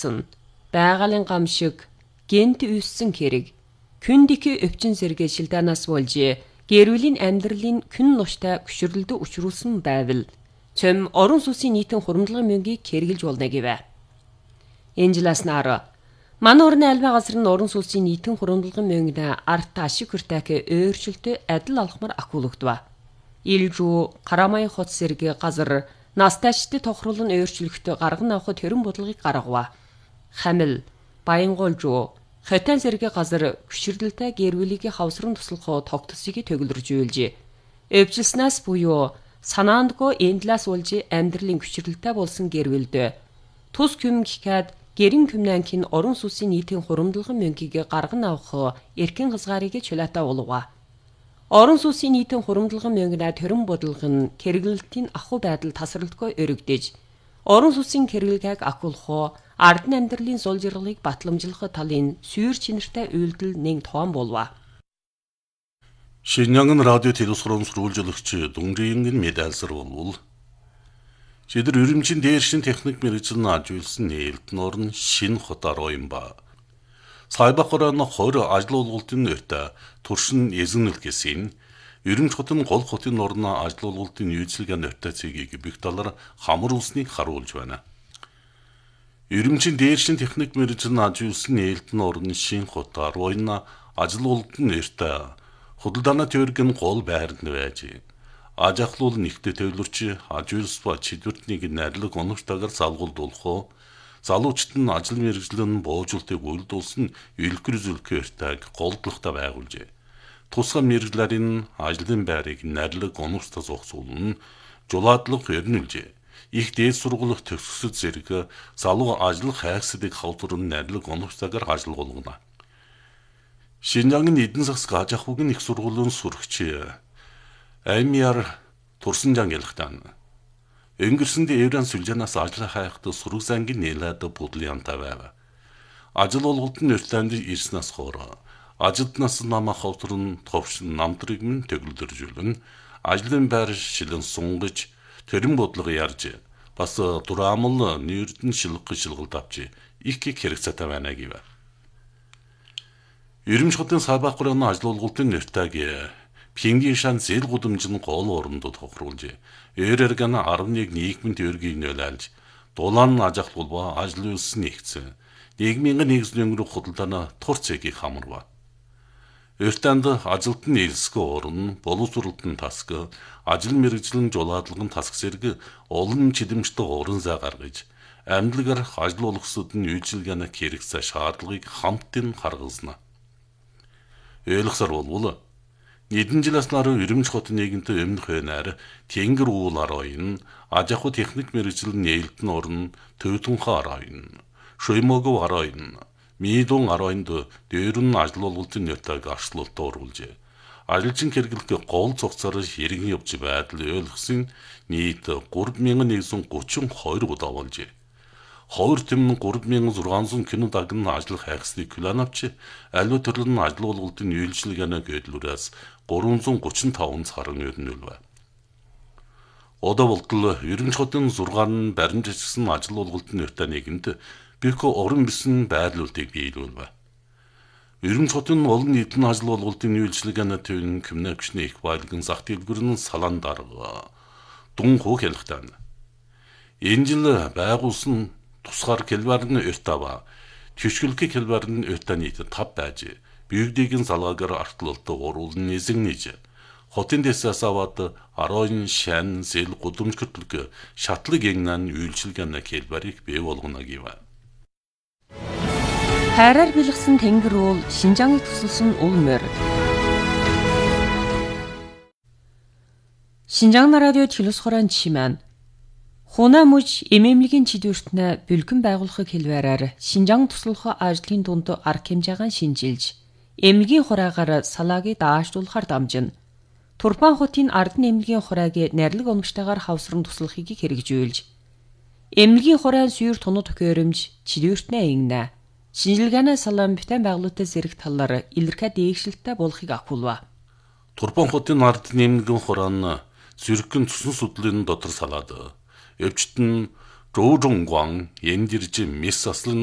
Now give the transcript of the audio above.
болсон. Байгалийн гам шиг гэнт үүссэн хэрэг. Күндики өвчин зэрэг шилдаанаас болж гэр бүлийн амьдралын күн нуштай гүшрэлд учруулсан байвал цөм орон сүсийн нийтийн хуримдлагын мөнгийг хэрэгжилж болно гэвэ. Энжласнаар манай орны альва газрын орон сүсийн нийтийн хуримдлагын мөнгөнд арт ашиг хүртэк өөрчлөлтөд адил алхмар акуулагдва. Илжүү Карамай хот зэрэг газар насташд тохируулан өөрчлөлтөд гарган авах төрөн бодлогыг гаргав. Хамил Баянгуулжуу Хотын зэрэг газар гүшрэлтэй гэр бүлийг хавсран туслах тогтсыг төгөлржүүлж өвчлснээс буюу санаандгүй эндлас болж амьдралын гүшрэлтэй болсон гэр бүлд тус күм гэхэд гэрин күмнанкийн орон сүсийн нийтийн хуримдлагын мөнгийг гарган авах эркен хязгаарыг чулаатаа улгав. Орон сүсийн нийтийн хуримдлагын мөнгөнд төрөн бодлого нь хэрэглэлтийн ахуй байдал тасралтгүй өргөдөж орон сүсийн хэрэглэгийг акуулах ард амьдралын сул жаргалыг батламжлах талын сүйр чинэртэй үйлдэл нэг тоон болов. Шинжянган радио телевизорын сурвалжлагч Дунгжингийн медальсар болвол шийдэр өрөмжийн дээршин техник мэргэжлийн ажиулсан нээлтэн орн шинэ хот ароин ба сайбахорон 20 ажил олголтын өртө туршин эзэнэл гэсэн өрөмж хотын гол хотын орн ажил олголтын үйлчилгээний өртө цэгийг бүх талаар хамар улсныг харуулж байна. Өрөмжийн дээршин техник мэргэжлийн ажиулсан нээлтэн орн шинэ хот ароин ажил олголтын өртө худалдааны төвөргөн гол байранд байж аж ахлуул нэгтэ төвлөрч ажиулсва чидвэртнийг найрлаг оновчтойгоор салгуулдуулах залуучт нь ажил мэргэжлэн боожуултыг үйлдүүлсэн элхэр зүлхээртэг голдлохтой байгуулжээ. Тусгай мэргэжлэрийн ажлын байрыг найрлаг оновчтой зогсуулн жулаадлах өрнүүлжээ. Их дээд сургууль төгсгөсөд зэрэг залуу ажлах хайгсдыг хавтурн найрлаг оновчтойгоор ажиллуулгана. Шинжангийн эдэн засаг аж ахуйн их сургуулийн сурагч Аймяр Турсанжан ялхтан өнгөрсөнд Евран сүлжанаас ажил хайхад сураг зангийн нээлээд будлянтай байв. Ажил олголтын өртөнд ирснээс хоор ажилтнаас намаа хавтрын товшин намтрыг мэн төгөлдөржүүлэн ажлын байр шилэн сунгаж төрөн бодлого ярьж бас дураамал нэрдэн шилгэх шилгэлт авч их хэрэгцээтэй байна гэв. Өрөмж хотын Сайбахорын ажил олголтын өртөг Пингийн шан зэл гудамжин гол орондод тохируулж Эрэргэн 11 нийгмийн төвөргийг нөлөөлж дулаан аж ахуйн ажил үйлс нэгцэн нийгмийн нэгслэн өнгөрөх худалдааны тур цэгийг хамарва. Өртөнд ажилтны элсгэ орн боловсролтын тасг ажил мэргэжлэн жулаадлагын тасг зэрэг олон чидэмжтэй орон зай гаргаж амьдлгаар ажил олгосод нь үйлчилгээний хэрэгцээ шаардлагыг хамтдын гаргазна. Ойлгосоор болвол Эдэн жилээс наруу өрөмж хот нийгэмтэй өмнөх байнаар тэнгэр уул ароин аж ахуй техник мэргэжил нээлтэн орн төвтөнхө ароин шуймогов ароин мидун ароинд дээрэн ажил олголтын нөтөг арчлалт оруулж ажилчин хэрэглэх гол цогцоор хэрэгэн явж байдал ойлгосон нийт 3132 удаа болж 2,3600 кино дагн ажиллах хайгсны план авч аливаа төрлийн ажил олголтын үйлчилгээний гэдлүүрээс 335 сарын өрнүүлв. Одоо болтол Өрөмж хотын 6 баримт ажигсан ажил олголтын өртөө нийгэмд бэх орон бисэн байрлуултыг биелүүлв. Өрөмж хотын олон нийтийн ажил олголтын үйлчилгээний төвийн коммуникашны их байлгын зах дэлгүүрийн салаан дарга Дун Хуу хэлэхтэн. Энэ жил байгуулсан тусгаар келбарын өртөө төшгөлгөө келбарын өртөө нийт 5 байж биегдийн залгаагаар артлалт оруулан нэзэгнэж хотын дэсээс аваад 10 шан зэл гудамж хөтлөг шатлаг ягнан үйлчилгээний келбарыг бий болгоно гэв. Хайраар бэлгсэн тэнгэр уул Шинжааныг тусалсан ул морь. Шинжаан радио телевизорын чимэн Хунаа мужи эмэмлэгийн чидвэртнэ бүлгэн байгуулахыг хэлбэрээр Шинжаан туслах ажлын дунд арга хэмжээгээ шинжилж, эмнэлгийн хураагаар салаагийг даашруулахар дамжина. Турпан хотын Ардын эмнэлгийн хурааг найрлаг онгоцтойгоор хавсран туслахыг хэрэгжүүлж, эмнэлгийн хураан сүйр тунууд төхөөрөмж чидвэртнэ ингэнэ. Шинжилгээний салаан битэн байгуулалтын зэрэг талаар илэрхий дээгшилттэй болохыг акуулва. Турпан хотын Ардын эмнэлгийн хураан зүрхэн цусан судлалын дотор салаад өвчтөн Зhou Zhongguang янжирж мис аслан